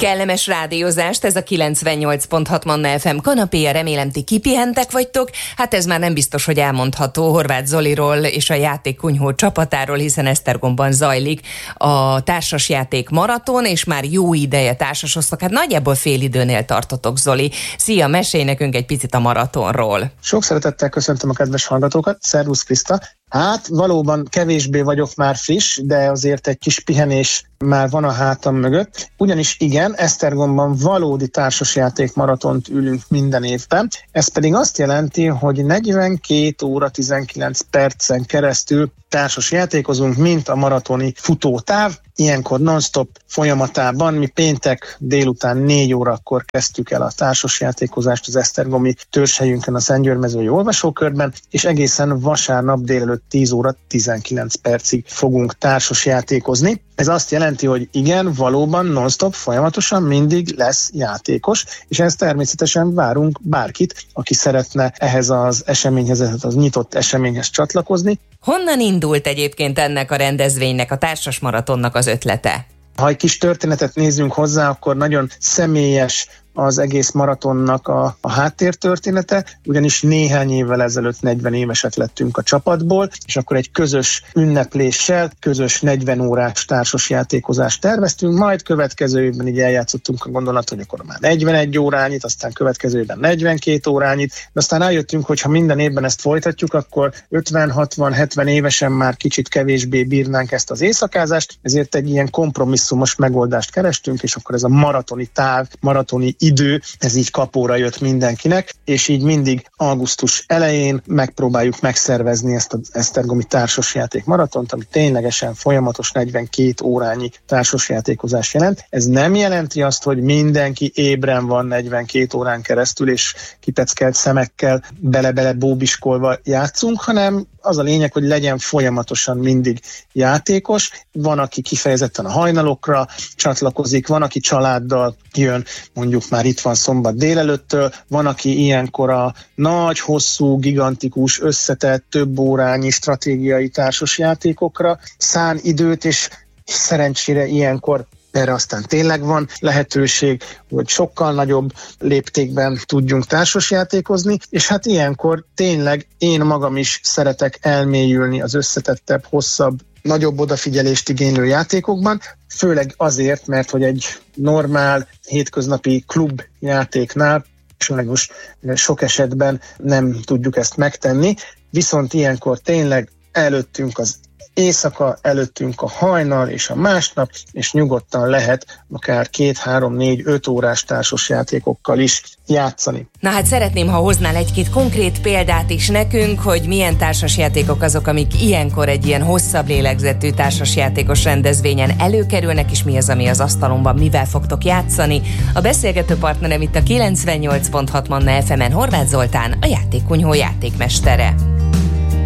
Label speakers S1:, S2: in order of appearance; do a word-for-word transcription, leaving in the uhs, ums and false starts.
S1: Kellemes rádiózást, ez a kilencvennyolc pont hat Manna ef em kanapéja, remélem ti kipihentek vagytok. Hát ez már nem biztos, hogy elmondható Horváth Zoliról és a játékkunyhó csapatáról, hiszen Esztergomban zajlik a társasjáték maraton, és már jó ideje társasoztok. Hát nagyjából fél időnél tartotok, Zoli. Szia, mesélj nekünk egy picit a maratonról.
S2: Sok szeretettel köszöntöm a kedves hallgatókat. Szervusz, Kriszta. Hát valóban kevésbé vagyok már friss, de azért egy kis pihenés már van a hátam mögött. Ugyanis igen, Esztergomban valódi társasjáték maratont ülünk minden évben. Ez pedig azt jelenti, hogy negyvenkét óra tizenkilenc percen keresztül társas játékozunk, mint a maratoni futótáv. Ilyenkor non-stop folyamatában mi péntek délután négy órakor kezdtük el a társasjátékozást az esztergomi törzshelyünkön a Szentgyörmezői olvasókörben, és egészen vasárnap délelőtt tíz óra tizenkilenc percig fogunk társasjátékozni. Ez azt jelenti, hogy igen, valóban non-stop folyamatosan mindig lesz játékos, és ezt természetesen várunk bárkit, aki szeretne ehhez az eseményhez, ehhez az nyitott eseményhez csatlakozni.
S1: Honnan indult egyébként ennek a rendezvénynek, a társas maratonnak az ötlete?
S2: Ha egy kis történetet nézzünk hozzá, akkor nagyon személyes az egész maratonnak a, a háttértörténete, ugyanis néhány évvel ezelőtt negyven évesek lettünk a csapatból, és akkor egy közös ünnepléssel, közös negyven órás társasjátékozást terveztünk, majd következő évben így eljátszottunk a gondolat, hogy akkor már negyvenegy órányit, aztán következő évben negyvenkét órányit, de aztán rájöttünk, hogy ha minden évben ezt folytatjuk, akkor ötven, hatvan, hetven évesen már kicsit kevésbé bírnánk ezt az éjszakázást, ezért egy ilyen kompromisszumos megoldást kerestünk, és akkor ez a maratoni táv, maratoni idő, ez így kapóra jött mindenkinek, és így mindig augusztus elején megpróbáljuk megszervezni ezt az esztergomi társasjáték maratont, ami ténylegesen folyamatos negyvenkét órányi társasjátékozás jelent. Ez nem jelenti azt, hogy mindenki ébren van negyvenkét órán keresztül, és kipeckelt szemekkel bele-bele bóbiskolva játszunk, hanem az a lényeg, hogy legyen folyamatosan mindig játékos. Van, aki kifejezetten a hajnalokra csatlakozik, van, aki családdal jön, mondjuk már itt van szombat délelőttől, van, aki ilyenkor a nagy, hosszú, gigantikus, összetett, több órányi stratégiai társasjátékokra szán időt, és szerencsére ilyenkor erre aztán tényleg van lehetőség, hogy sokkal nagyobb léptékben tudjunk társasjátékozni, és hát ilyenkor tényleg én magam is szeretek elmélyülni az összetettebb, hosszabb, nagyobb odafigyelést igénylő játékokban, főleg azért, mert hogy egy normál, hétköznapi klubjátéknál sajnos sok esetben nem tudjuk ezt megtenni, viszont ilyenkor tényleg előttünk az éjszaka, előttünk a hajnal és a másnap, és nyugodtan lehet akár két, három, négy, öt órás társas játékokkal is játszani.
S1: Na hát szeretném, ha hoznál egy-két konkrét példát is nekünk, hogy milyen társasjátékok azok, amik ilyenkor egy ilyen hosszabb lélegzetű társasjátékos rendezvényen előkerülnek, és mi az, ami az asztalon, mivel fogtok játszani. A beszélgető partnerem itt a kilencvennyolc pont hat Manna ef emen Horváth Zoltán, a játékkunyhó játékmestere.